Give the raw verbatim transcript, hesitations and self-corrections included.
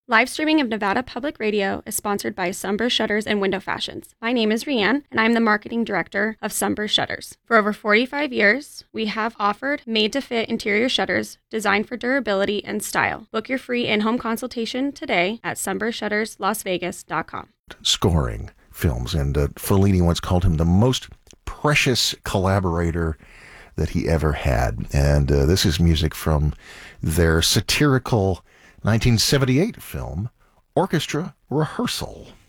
Live streaming of Nevada Public Radio is sponsored by Sunburst Shutters and Window Fashions. My name is Rianne, and I'm the marketing director of Sunburst Shutters. For over forty-five years, we have offered made-to-fit interior shutters designed for durability and style. Book your free in-home consultation today at sunburst shutters las vegas dot com. Scoring films, and uh, Fellini once called him the most precious collaborator that he ever had. And uh, this is music from their satirical nineteen seventy-eight film, Orchestra Rehearsal.